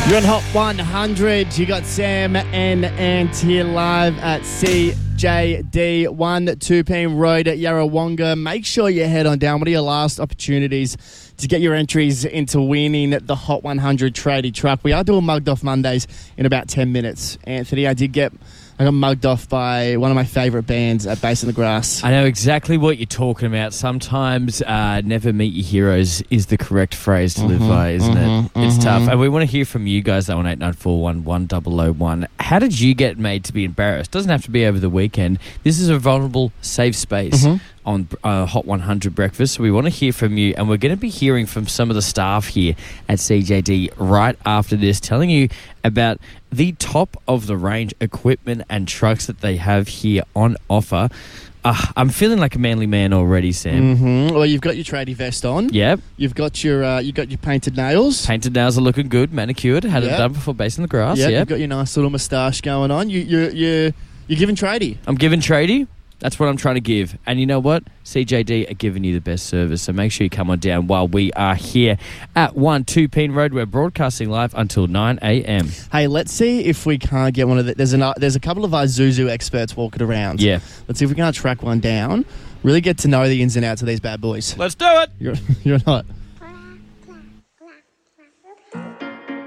You're on Hot 100. You got Sam and Ant here live at CJD 1-2 Road at Yarrawonga. Make sure you head on down. What are your last opportunities to get your entries into winning the Hot 100 tradie truck? We are doing Mugged Off Mondays in about 10 minutes. Anthony, I got mugged off by one of my favourite bands at Base in the Grass. I know exactly what you're talking about. Sometimes never meet your heroes is the correct phrase to live by, isn't it? It's tough. And we want to hear from you guys, 01894111001. How did you get made to be embarrassed? Doesn't have to be over the weekend. This is a vulnerable, safe space on Hot 100 Breakfast. So we want to hear from you, and we're going to be hearing from some of the staff here at CJD right after this, telling you about the top-of-the-range equipment and trucks that they have here on offer. I'm feeling like a manly man already, Sam. Well, you've got your tradie vest on. Yep. You've got your painted nails. Painted nails are looking good, manicured. Had it done before Base in the Grass. Yep. You've got your nice little moustache going on. You're giving tradie. I'm giving tradie. That's what I'm trying to give. And you know what? CJD are giving you the best service. So make sure you come on down while we are here at 1-2 Peen Road. We're broadcasting live until 9 a.m. Hey, let's see if we can't get one of the... There's a couple of Isuzu experts walking around. Yeah. Let's see if we can't track one down. Really get to know the ins and outs of these bad boys. Let's do it. You're not.